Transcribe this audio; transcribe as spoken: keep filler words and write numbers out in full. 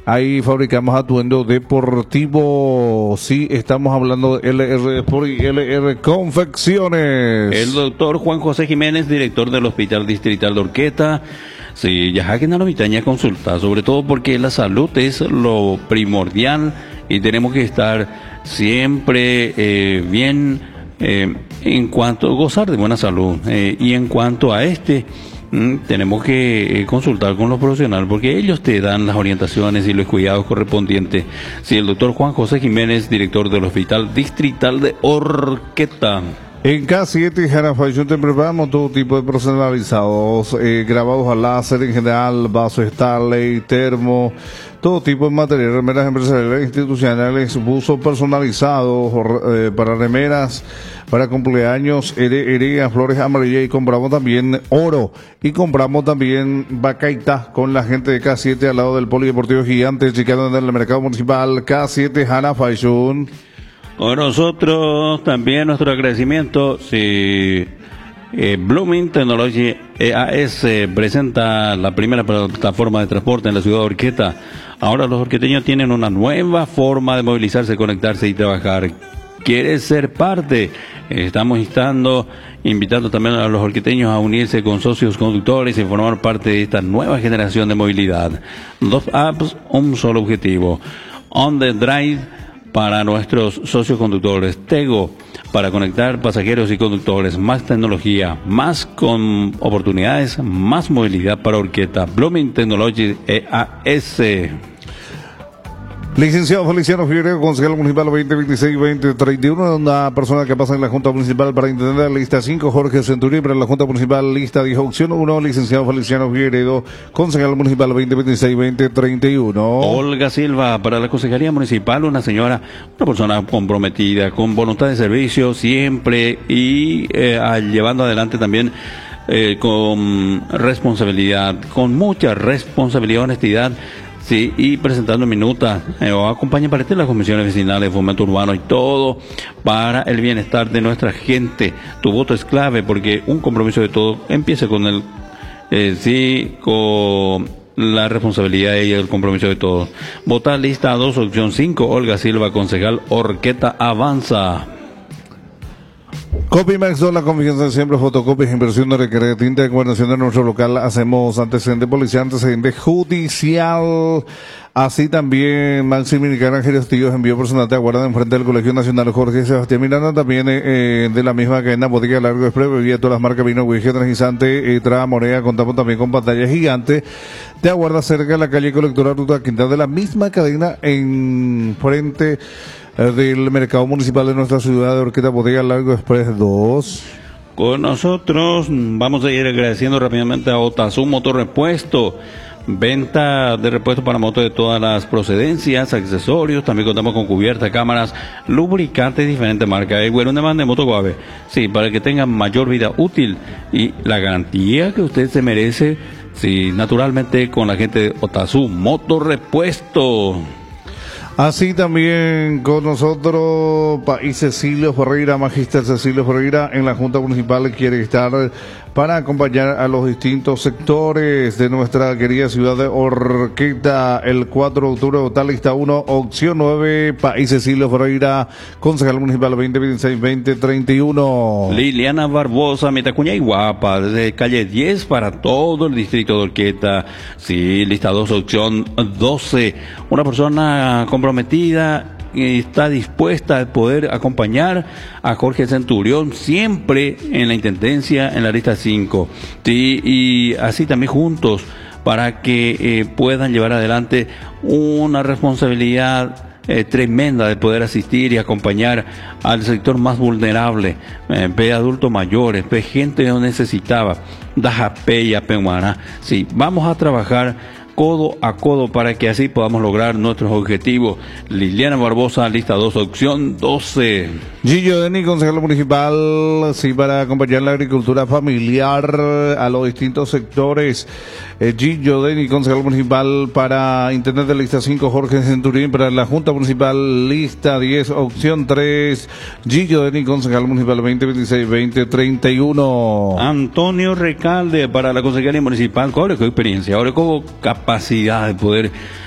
Ahí fabricamos atuendo deportivo. Sí, estamos hablando de L R Sport y L R Confecciones. El doctor Juan José Jiménez, director del Hospital Distrital de Orqueta. Sí, ya que no lo invitaña a consultar, sobre todo porque la salud es lo primordial y tenemos que estar siempre eh, bien eh, en cuanto a gozar de buena salud. Eh, y en cuanto a este, mm, tenemos que eh, consultar con los profesionales porque ellos te dan las orientaciones y los cuidados correspondientes. Sí, el doctor Juan José Jiménez, director del Hospital Distrital de Orqueta. En K siete Hana Fashion te preparamos todo tipo de personalizados, eh, grabados a láser en general, vaso Stanley, termo, todo tipo de material, remeras empresariales, institucionales, buzos personalizados eh, para remeras, para cumpleaños, heredas, flores amarillas, y compramos también oro y compramos también bacaita con la gente de K siete al lado del Polideportivo Gigante Chicano en el mercado municipal. K siete Hana Fashion. Con nosotros también nuestro agradecimiento. Si eh, Blooming Technology E A S presenta la primera plataforma de transporte en la ciudad de Orqueta. Ahora los orqueteños tienen una nueva forma de movilizarse, conectarse y trabajar. ¿Quieres ser parte? Estamos instando, invitando también a los orqueteños a unirse con socios conductores y formar parte de esta nueva generación de movilidad. Dos apps, un solo objetivo. On the Drive para nuestros socios conductores, Tego para conectar pasajeros y conductores, más tecnología, más con oportunidades, más movilidad para Orqueta. Blooming Technology E A S. Licenciado Feliciano Figueroa, concejal municipal veinte veintiséis veinte treinta y uno, una persona que pasa en la Junta Municipal para entender la lista cinco, Jorge Centurión, para la Junta Municipal lista diez, opción uno, licenciado Feliciano Figueroa, concejal municipal veinte veintiséis veinte treinta y uno. Olga Silva, para la Consejería Municipal, una señora, una persona comprometida, con voluntad de servicio siempre y eh, llevando adelante también eh, con responsabilidad, con mucha responsabilidad, honestidad. Sí, y presentando minutas, eh, o acompaña para las comisiones vecinales, fomento urbano y todo para el bienestar de nuestra gente. Tu voto es clave porque un compromiso de todos empieza con el, eh, sí, con la responsabilidad y el compromiso de todos. Votar lista dos, opción cinco, Olga Silva, concejal Orqueta Avanza. Copimax, la confianza de siempre, fotocopias, inversión de requerir tinta de gobernación de nuestro local. Hacemos antecedente policial, antecedente judicial. Así también Maximiliano Ángel Castillo envió personal de aguarda en frente del Colegio Nacional Jorge Sebastián Miranda. También eh, de la misma cadena Botica Largo Express, bebía todas las marcas vino, whisky, energizante, eh, Traba Morea. Contamos también con pantalla gigante. Te aguarda cerca de la calle Colectora Ruta Quintal, de la misma cadena en frente del mercado municipal de nuestra ciudad de Orqueta, Bodega Largo Express dos. Con nosotros vamos a ir agradeciendo rápidamente a Otazú Motor Repuesto, venta de repuesto para motos de todas las procedencias, accesorios. También contamos con cubierta, cámaras, lubricantes, diferentes marcas. Y bueno, una demanda de moto Guave, sí, para que tenga mayor vida útil y la garantía que usted se merece, sí, naturalmente con la gente de Otazú Motor Repuesto. Así también con nosotros País Cecilio Ferreira, Magister Cecilio Ferreira en la Junta Municipal, quiere estar para acompañar a los distintos sectores de nuestra querida ciudad de Orqueta. El cuatro de octubre, votar lista uno, opción nueve, País Cecilio Ferreira, concejal municipal veinte veintiséis veinte treinta y uno. Liliana Barbosa, Metacuña y Guapa, desde calle diez para todo el distrito de Orqueta. Sí, lista dos, opción doce. Una persona comprometida está dispuesta a poder acompañar a Jorge Centurión siempre en la intendencia en la lista cinco, sí, y así también juntos para que eh, puedan llevar adelante una responsabilidad Eh, tremenda de poder asistir y acompañar al sector más vulnerable, eh, ve adultos mayores, ve gente que no necesitaba, da peya pehuana. Sí, vamos a trabajar codo a codo para que así podamos lograr nuestros objetivos. Liliana Barbosa, lista dos, opción doce. Gillo Deni, concejal municipal, sí, para acompañar la agricultura familiar a los distintos sectores. Eh, Gillo Deni, concejal municipal para Internet de lista cinco, Jorge Centurín para la Junta Municipal, lista diez, opción tres. Gillo Deni, concejal municipal veinte veintiséis veinte treinta y uno. Antonio Recalde para la Consejería Municipal, ahora con experiencia, ahora con capacidad de poder